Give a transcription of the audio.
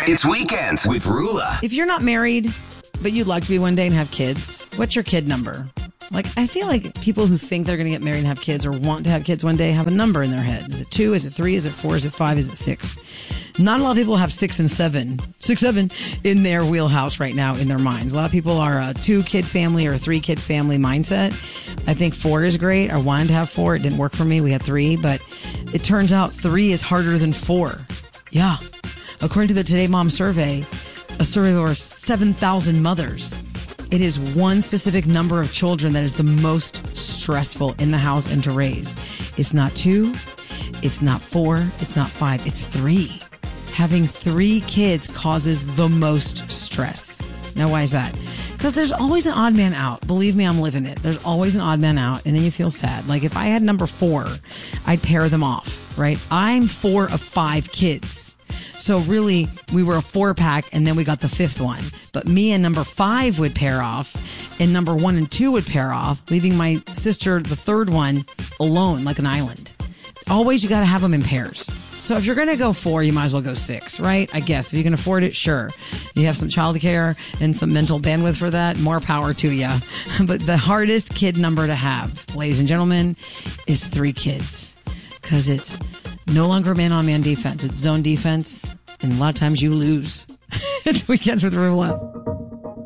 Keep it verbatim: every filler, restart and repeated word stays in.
It's Weekends with Rula. If you're not married, but you'd like to be one day and have kids, what's your kid number? Like, I feel like people who think they're going to get married and have kids or want to have kids one day have a number in their head. Is it two? Is it three? Is it four? Is it five? Is it six? Not a lot of people have six and seven, six, seven in their wheelhouse right now in their minds. A lot of people are a two kid family or a three kid family mindset. I think four is great. I wanted to have four. It didn't work for me. We had three, but it turns out three is harder than four. Yeah. According to the Today Mom survey, a survey of over seven thousand mothers, it is one specific number of children that is the most stressful in the house and to raise. It's not two, it's not four, it's not five, it's three. Having three kids causes the most stress. Now, why is that? Because there's always an odd man out. Believe me, I'm living it. There's always an odd man out, and then you feel sad. Like, if I had number four, I'd pair them off, right? I'm four of five kids. So really, we were a four pack and then we got the fifth one. But me and number five would pair off and number one and two would pair off, leaving my sister, the third one, alone like an island. Always you got to have them in pairs. So if you're going to go four, you might as well go six, right? I guess if you can afford it, sure. You have some childcare and some mental bandwidth for that, more power to you. But the hardest kid number to have, ladies and gentlemen, is three kids. Because it's no longer man-on-man defense. It's zone defense. And a lot of times you lose. It's Weekends with Rula.